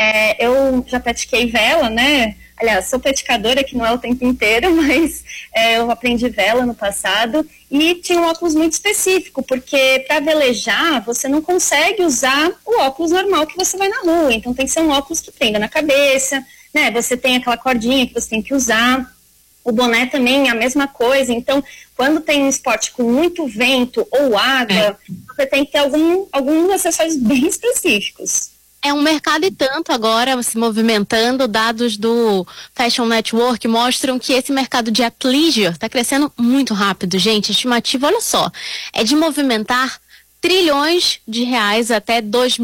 eu já pratiquei vela, né? Aliás, sou praticadora, que não é o tempo inteiro, mas eu aprendi vela no passado e tinha um óculos muito específico, porque para velejar você não consegue usar o óculos normal que você vai na rua, então tem que ser um óculos que prenda na cabeça, né? Você tem aquela cordinha que você tem que usar, o boné também é a mesma coisa, então quando tem um esporte com muito vento ou água, você tem que ter alguns acessórios bem específicos. É um mercado e tanto agora se movimentando. Dados do Fashion Network mostram que esse mercado de athleisure está crescendo muito rápido, gente. A estimativa, olha só, é de movimentar trilhões de reais até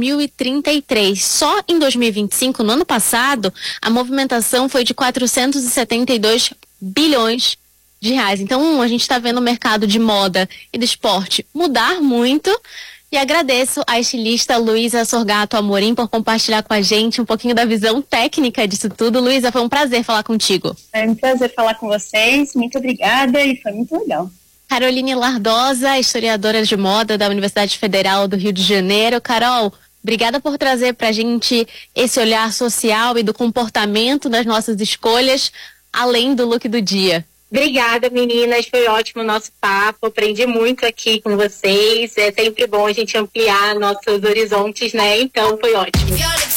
2033. Só em 2025, no ano passado, a movimentação foi de 472 bilhões de reais. Então, a gente está vendo o mercado de moda e do esporte mudar muito. E agradeço a estilista Luísa Sorgato Amorim por compartilhar com a gente um pouquinho da visão técnica disso tudo. Luísa, foi um prazer falar contigo. É um prazer falar com vocês, muito obrigada e foi muito legal. Caroline Lardosa, historiadora de moda da Universidade Federal do Rio de Janeiro. Carol, obrigada por trazer pra gente esse olhar social e do comportamento das nossas escolhas, além do look do dia. Obrigada, meninas. Foi ótimo o nosso papo. Aprendi muito aqui com vocês. É sempre bom a gente ampliar nossos horizontes, né? Então, foi ótimo.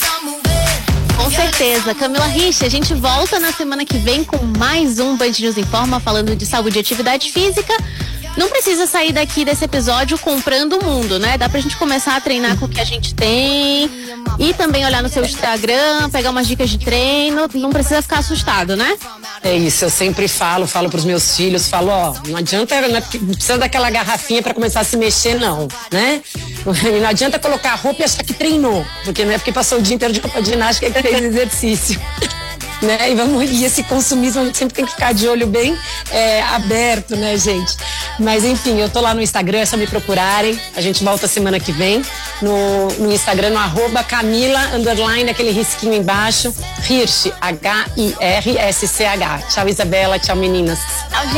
Com certeza. Camila Rich, a gente volta na semana que vem com mais um Band News Informa falando de saúde e atividade física. Não precisa sair daqui desse episódio comprando o mundo, né? Dá pra gente começar a treinar com o que a gente tem e também olhar no seu Instagram, pegar umas dicas de treino. Não precisa ficar assustado, né? É isso, eu sempre falo pros meus filhos, não adianta, não precisa daquela garrafinha pra começar a se mexer, não, né? Não adianta colocar a roupa e achar que treinou, porque não é porque passou o dia inteiro de roupa de ginástica que fez exercício. Né? E esse consumismo a gente sempre tem que ficar de olho bem aberto, né, gente? Mas enfim, eu tô lá no Instagram, é só me procurarem. A gente volta semana que vem no Instagram, no @Camila_, aquele risquinho embaixo, Hirsch, HIRSCH. Tchau, Isabela, tchau, meninas.